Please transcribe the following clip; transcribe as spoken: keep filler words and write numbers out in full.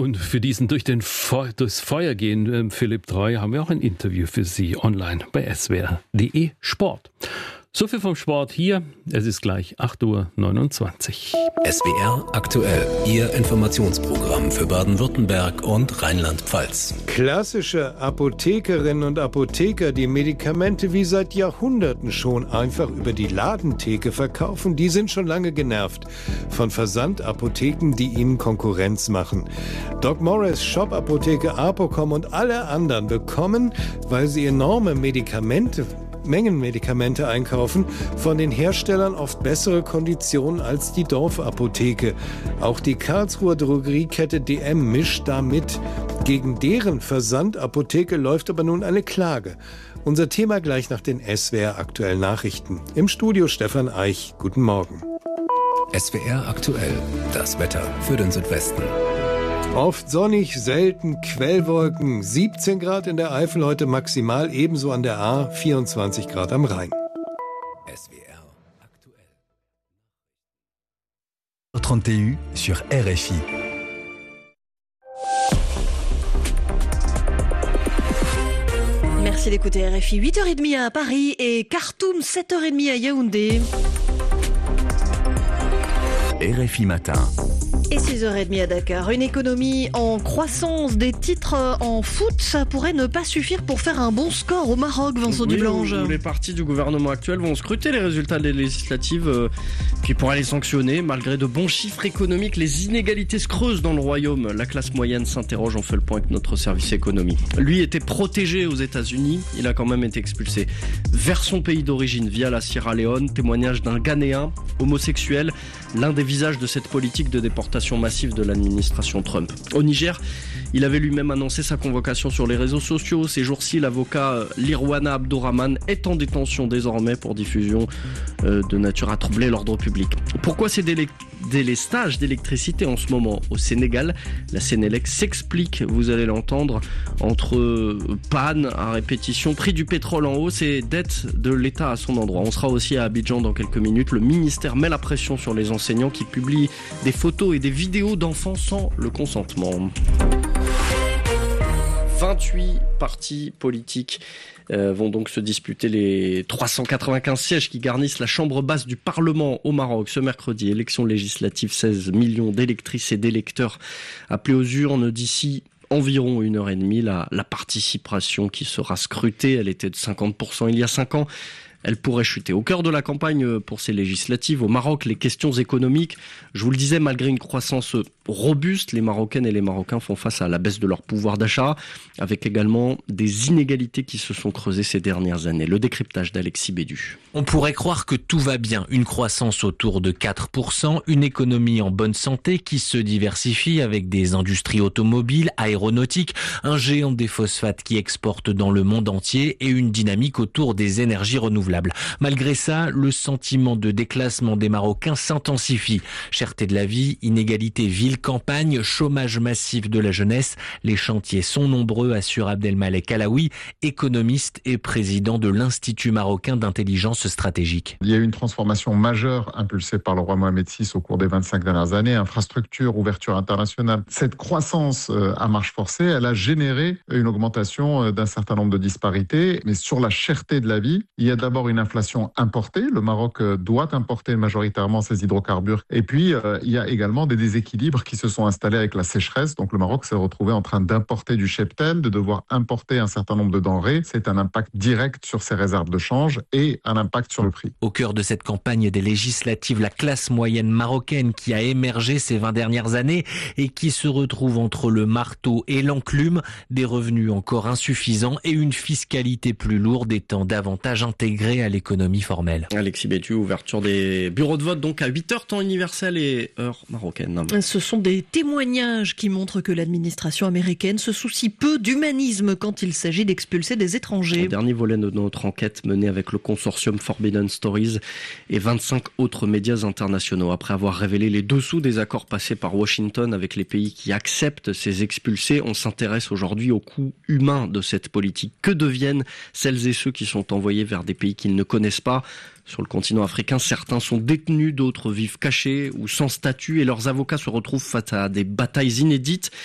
Und für diesen durch den Fe- durchs Feuer gehen, äh, Philipp Treu, haben wir auch ein Interview für Sie online bei s w r punkt d e Sport. So viel vom Sport hier. Es ist gleich acht Uhr neunundzwanzig. S W R aktuell, Ihr Informationsprogramm für Baden-Württemberg und Rheinland-Pfalz. Klassische Apothekerinnen und Apotheker, die Medikamente wie seit Jahrhunderten schon einfach über die Ladentheke verkaufen, die sind schon lange genervt von Versandapotheken, die ihnen Konkurrenz machen. Doc Morris, Shop-Apotheke, Apocom und alle anderen bekommen, weil sie enorme Medikamente Mengenmedikamente einkaufen, von den Herstellern oft bessere Konditionen als die Dorfapotheke. Auch die Karlsruher Drogeriekette D M mischt da mit. Gegen deren Versandapotheke läuft aber nun eine Klage. Unser Thema gleich nach den S W R aktuellen Nachrichten. Im Studio Stefan Eich. Guten Morgen. S W R aktuell, das Wetter für den Südwesten. Oft sonnig, selten Quellwolken. siebzehn Grad in der Eifel heute maximal, ebenso an der A, vierundzwanzig Grad am Rhein. S W R aktuell. trente et un sur R F I. Merci d'écouter R F I. huit heures trente à Paris et Khartoum, sept heures trente à Yaoundé. R F I matin. Et six heures trente à Dakar. Une économie en croissance, des titres en foot, ça pourrait ne pas suffire pour faire un bon score au Maroc, Vincent oui, Dublange. Où les partis du gouvernement actuel vont scruter les résultats des législatives, euh, puis pour aller sanctionner. Malgré de bons chiffres économiques, les inégalités se creusent dans le royaume. La classe moyenne s'interroge, on fait le point avec notre service économie. Lui était protégé aux États-Unis, il a quand même été expulsé vers son pays d'origine via la Sierra Leone. Témoignage d'un Ghanéen homosexuel, l'un des visages de cette politique de déportation massive de l'administration Trump. Au Niger, il avait lui-même annoncé sa convocation sur les réseaux sociaux. Ces jours-ci, l'avocat Lirwana Abdourahmane est en détention désormais pour diffusion euh, de nature à troubler l'ordre public. Pourquoi ces délais délestages d'électricité en ce moment au Sénégal? La Sénélec s'explique, vous allez l'entendre, entre panne à répétition, prix du pétrole en hausse et dette de l'État à son endroit. On sera aussi à Abidjan dans quelques minutes. Le ministère met la pression sur les enseignants qui publient des photos et des vidéos d'enfants sans le consentement. vingt-huit partis politiques euh, vont donc se disputer les trois cent quatre-vingt-quinze sièges qui garnissent la chambre basse du Parlement au Maroc. Ce mercredi, élection législative, seize millions d'électrices et d'électeurs appelés aux urnes d'ici environ une heure et demie. La, la participation qui sera scrutée, elle était de cinquante pour cent il y a cinq ans. Elle pourrait chuter. Au cœur de la campagne pour ces législatives, au Maroc, les questions économiques, je vous le disais, malgré une croissance robuste, les Marocaines et les Marocains font face à la baisse de leur pouvoir d'achat, avec également des inégalités qui se sont creusées ces dernières années. Le décryptage d'Alexis Bédu. On pourrait croire que tout va bien. Une croissance autour de quatre pour cent, une économie en bonne santé qui se diversifie avec des industries automobiles, aéronautiques, un géant des phosphates qui exporte dans le monde entier et une dynamique autour des énergies renouvelables. Malgré ça, le sentiment de déclassement des Marocains s'intensifie. Cherté de la vie, inégalité ville-campagne, chômage massif de la jeunesse, les chantiers sont nombreux, assure Abdelmalek Alaoui, économiste et président de l'Institut marocain d'intelligence stratégique. Il y a eu une transformation majeure impulsée par le roi Mohamed six au cours des vingt-cinq dernières années, infrastructure, ouverture internationale. Cette croissance à marche forcée, elle a généré une augmentation d'un certain nombre de disparités, mais sur la cherté de la vie, il y a d'abord une inflation importée. Le Maroc doit importer majoritairement ses hydrocarbures. Et puis, euh, il y a également des déséquilibres qui se sont installés avec la sécheresse. Donc, le Maroc s'est retrouvé en train d'importer du cheptel, de devoir importer un certain nombre de denrées. C'est un impact direct sur ses réserves de change et un impact sur le prix. Au cœur de cette campagne des législatives, la classe moyenne marocaine qui a émergé ces vingt dernières années et qui se retrouve entre le marteau et l'enclume, des revenus encore insuffisants et une fiscalité plus lourde étant davantage intégrée à l'économie formelle. Alexis Bétu, ouverture des bureaux de vote donc à huit heures temps universel et heure marocaine. Ce sont des témoignages qui montrent que l'administration américaine se soucie peu d'humanisme quand il s'agit d'expulser des étrangers. Le dernier volet de notre enquête menée avec le consortium Forbidden Stories et vingt-cinq autres médias internationaux. Après avoir révélé les dessous des accords passés par Washington avec les pays qui acceptent ces expulsés, on s'intéresse aujourd'hui au coût humain de cette politique. Que deviennent celles et ceux qui sont envoyés vers des pays qu'ils ne connaissent pas? Sur le continent africain, certains sont détenus, d'autres vivent cachés ou sans statut et leurs avocats se retrouvent face à des batailles inédites.